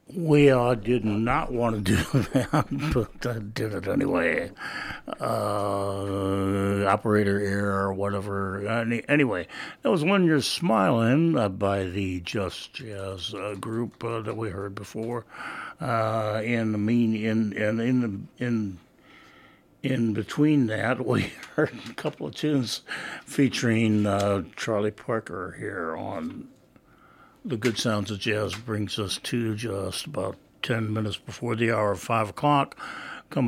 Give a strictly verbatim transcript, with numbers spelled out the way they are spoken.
We uh, did not want to do that, but I did it anyway. Uh, operator error or whatever. Any, anyway, that was When You're Smiling uh, by the Just Jazz uh, group uh, that we heard before. Uh, in the mean, in in in the in in between that, we heard a couple of tunes featuring uh, Charlie Parker here on The Good Sounds of Jazz. Brings us to just about ten minutes before the hour of five o'clock.